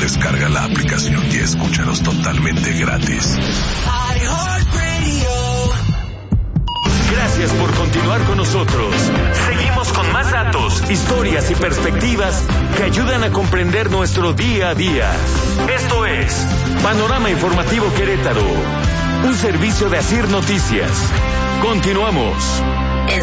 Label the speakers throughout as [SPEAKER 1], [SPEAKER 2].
[SPEAKER 1] Descarga la aplicación y escúchanos totalmente gratis.
[SPEAKER 2] Gracias por continuar con nosotros. Seguimos con más datos, historias y perspectivas que ayudan a comprender nuestro día a día. Esto es Panorama Informativo Querétaro, un servicio de Asir Noticias. Continuamos.
[SPEAKER 3] En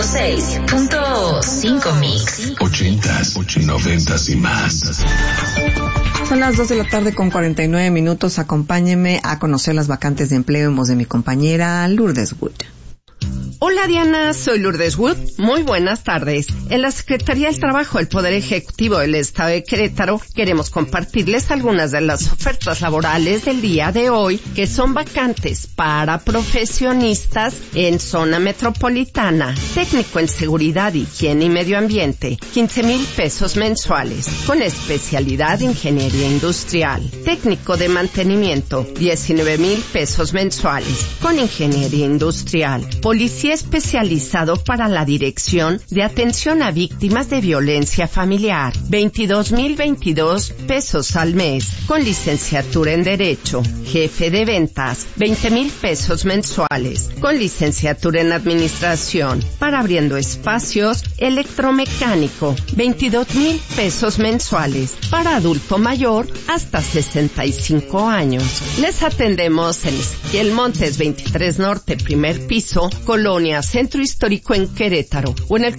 [SPEAKER 3] 106.5 Mix.
[SPEAKER 1] 80s, 90s y más.
[SPEAKER 4] Son las 2 de la tarde con 49 minutos. Acompáñeme a conocer las vacantes de empleo en voz de mi compañera Lourdes Wood.
[SPEAKER 5] Hola Diana, soy Lourdes Wood. Muy buenas tardes. En la Secretaría del Trabajo del Poder Ejecutivo del Estado de Querétaro queremos compartirles algunas de las ofertas laborales del día de hoy que son vacantes para profesionistas en zona metropolitana. Técnico en seguridad, higiene y medio ambiente, 15,000 pesos mensuales, con especialidad de ingeniería industrial. Técnico de mantenimiento, 19,000 pesos mensuales, con ingeniería industrial. Policía especializado para la Dirección de Atención a Víctimas de Violencia Familiar, 22,022 pesos al mes, con licenciatura en Derecho. Jefe de Ventas, 20,000 pesos mensuales, con licenciatura en Administración. Para Abriendo Espacios, Electromecánico, 22,000 pesos mensuales. Para adulto mayor, hasta 65 años. Les atendemos en Ezequiel Montes, 23 Norte, primer piso, Colonia Centro Histórico en Querétaro, o en el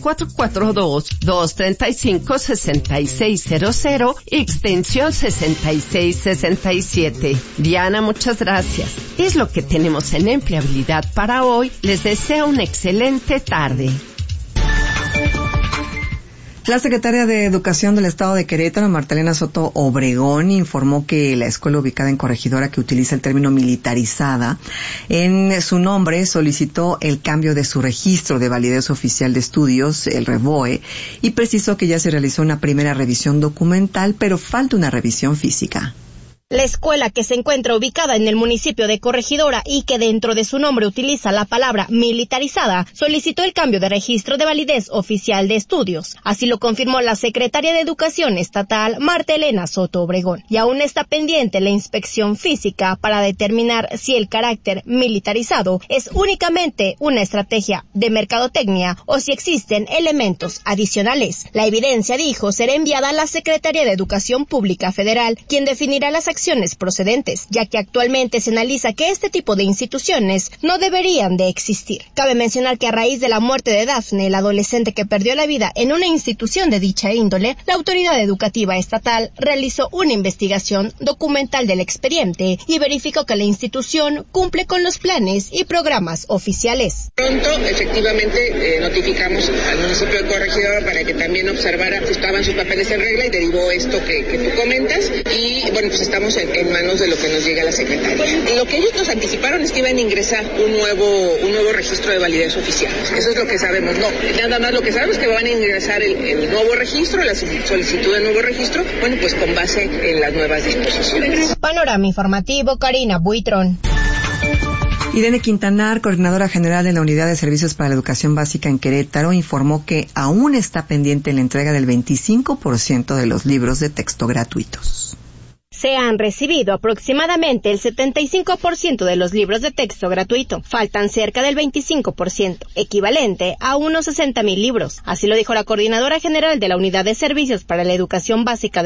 [SPEAKER 5] 442-235-6600, extensión 6667. Diana, muchas gracias. Es lo que tenemos en empleabilidad para hoy. Les deseo una excelente tarde.
[SPEAKER 4] La secretaria de Educación del Estado de Querétaro, Martelena Soto Obregón, informó que la escuela ubicada en Corregidora, que utiliza el término militarizada en su nombre, solicitó el cambio de su registro de validez oficial de estudios, el REVOE, y precisó que ya se realizó una primera revisión documental, pero falta una revisión física.
[SPEAKER 6] La escuela, que se encuentra ubicada en el municipio de Corregidora y que dentro de su nombre utiliza la palabra militarizada, solicitó el cambio de registro de validez oficial de estudios. Así lo confirmó la secretaria de Educación Estatal, Martelena Soto Obregón. Y aún está pendiente la inspección física para determinar si el carácter militarizado es únicamente una estrategia de mercadotecnia o si existen elementos adicionales. La evidencia, dijo, será enviada a la Secretaría de Educación Pública Federal, quien definirá las acciones procedentes, ya que actualmente se analiza que este tipo de instituciones no deberían de existir. Cabe mencionar que a raíz de la muerte de Dafne, la adolescente que perdió la vida en una institución de dicha índole, la autoridad educativa estatal realizó una investigación documental del expediente y verificó que la institución cumple con los planes y programas oficiales.
[SPEAKER 7] Pronto, efectivamente, notificamos al municipio de Corregidora para que también observara que estaban sus papeles en regla y derivó esto que tú comentas. Y bueno, pues estamos en manos de lo que nos llega a la secretaria. Lo que ellos nos anticiparon es que iban a ingresar un nuevo registro de validez oficial. Eso es lo que sabemos. No, nada más lo que sabemos es que van a ingresar el nuevo registro, la solicitud de nuevo registro, bueno, pues con base en las nuevas disposiciones.
[SPEAKER 6] Panorama Informativo, Karina Buitrón.
[SPEAKER 4] Irene Quintanar, coordinadora general de la Unidad de Servicios para la Educación Básica en Querétaro, informó que aún está pendiente la entrega del 25% de los libros de texto gratuitos.
[SPEAKER 6] Se han recibido aproximadamente el 75% de los libros de texto gratuito. Faltan cerca del 25%, equivalente a unos 60,000 libros. Así lo dijo la coordinadora general de la Unidad de Servicios para la Educación Básica